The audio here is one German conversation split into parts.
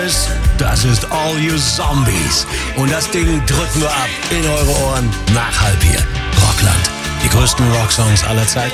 Das ist All You Zombies. Und das Ding drücken wir ab in eure Ohren nach halb hier. Rockland. Die größten Rocksongs aller Zeiten.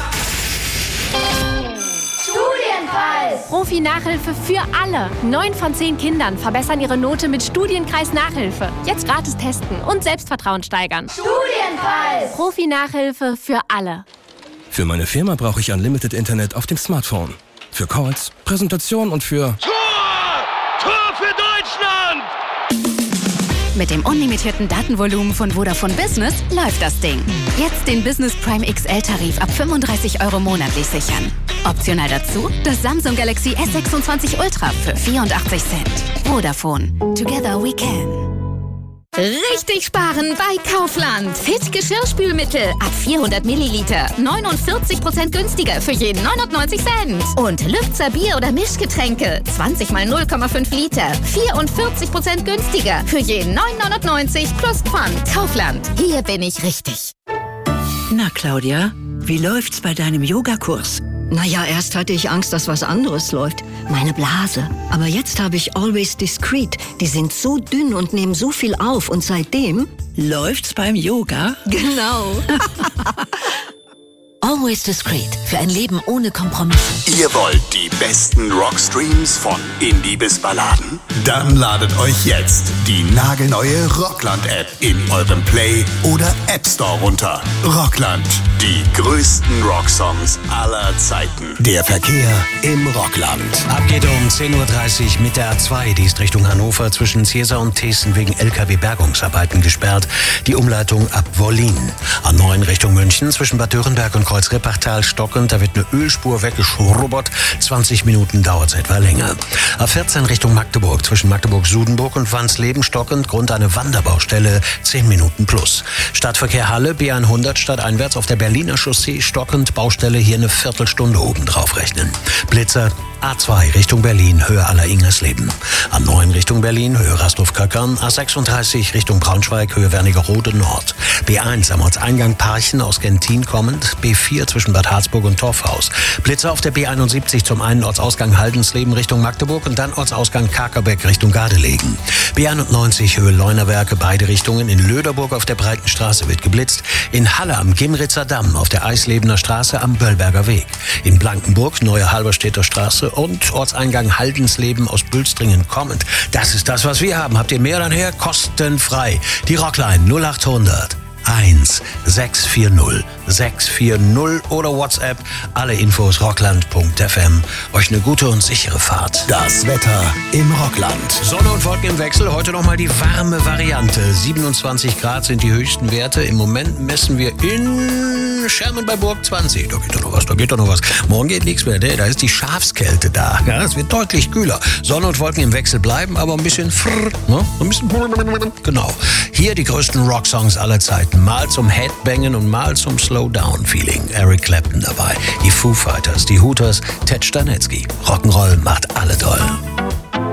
Profi-Nachhilfe für alle. 9 von 10 Kindern verbessern ihre Note mit Studienkreis Nachhilfe. Jetzt gratis testen und Selbstvertrauen steigern. Studienkreis! Profi-Nachhilfe für alle. Für meine Firma brauche ich Unlimited Internet auf dem Smartphone. Für Calls, Präsentationen und für... Tor für Deutschland! Mit dem unlimitierten Datenvolumen von Vodafone Business läuft das Ding. Jetzt den Business Prime XL-Tarif ab 35 € monatlich sichern. Optional dazu das Samsung Galaxy S26 Ultra für 84 Cent. Vodafone. Together we can. Richtig sparen bei Kaufland. Fit Geschirrspülmittel ab 400 Milliliter. 49% günstiger für jeden 99 Cent. Und Lübzer Bier- oder Mischgetränke. 20 mal 0,5 Liter. 44% günstiger für jeden 9,99 plus Pfand. Kaufland. Hier bin ich richtig. Na, Claudia, wie läuft's bei deinem Yogakurs? Naja, erst hatte ich Angst, dass was anderes läuft. Meine Blase. Aber jetzt habe ich Always Discreet. Die sind so dünn und nehmen so viel auf. Und seitdem... Läuft's beim Yoga? Genau. Always Discreet. Für ein Leben ohne Kompromisse. Ihr wollt die besten Rockstreams von Indie bis Balladen? Dann ladet euch jetzt die nagelneue Rockland-App in eurem Play- oder App Store runter. Rockland. Die größten Rocksongs aller Zeiten. Der Verkehr im Rockland. Ab geht um 10.30 Uhr mit der A2. Die ist Richtung Hannover zwischen Ziersau und Thesen wegen LKW-Bergungsarbeiten gesperrt. Die Umleitung ab Wollin. A9 Richtung München zwischen Bad Dürrenberg und Kreuz-Reppachtal stockend. Da wird eine Ölspur weggeschrubbert. 20 Minuten dauert es etwa länger. A14 Richtung Magdeburg zwischen Magdeburg-Sudenburg und Wansleben stockend. Grund eine Wanderbaustelle. 10 Minuten plus. Stadtverkehr Halle B100 stadteinwärts auf der Berliner Chaussee stockend. Baustelle hier eine Viertelstunde oben drauf rechnen. Blitzer A2 Richtung Berlin, Höhe Aller-Ingersleben. A9 Richtung Berlin, Höhe Rastorf-Kackern. A36 Richtung Braunschweig, Höhe Wernigerode Nord. B1 am Ortseingang Parchen aus Gentin kommend. B4 zwischen Bad Harzburg und Torfhaus. Blitzer auf der B71 zum einen Ortsausgang Haldensleben Richtung Magdeburg und dann Ortsausgang Kakerbeck Richtung Gardelegen. B91 Höhe Leunawerke, beide Richtungen. In Löderburg auf der Breiten Straße wird geblitzt. In Halle am Gimritzer Damm auf der Eislebener Straße am Böllberger Weg. In Blankenburg Neue Halberstädter Straße und Ortseingang Haldensleben aus Bülstringen kommend. Das ist das, was wir haben. Habt ihr mehr, dann her? Kostenfrei. Die Rockline 0800 1640 640 oder WhatsApp. Alle Infos rockland.fm. Euch eine gute und sichere Fahrt. Das Wetter im Rockland. Sonne und Wolken im Wechsel. Heute nochmal die warme Variante. 27 Grad sind die höchsten Werte. Im Moment messen wir in Schermen bei Burg 20. Da geht doch noch was. Morgen geht nichts mehr. Da ist die Schafskälte da. Ja, es wird deutlich kühler. Sonne und Wolken im Wechsel bleiben, aber ein bisschen genau. Hier die größten Rocksongs aller Zeiten. Mal zum Headbangen und mal zum Slowdown-Feeling. Eric Clapton dabei. Die Foo Fighters, die Hooters, Ted Stanitzky. Rock'n'Roll macht alle toll.